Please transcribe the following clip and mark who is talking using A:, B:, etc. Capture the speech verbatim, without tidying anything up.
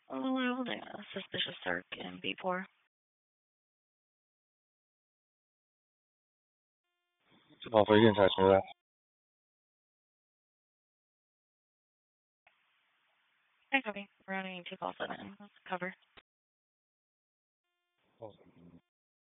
A: Oh, we're holding a suspicious circ in B four.
B: 就跑回电台出来。
A: Hi, copy. We're running two call seven. Let's cover.
B: Awesome.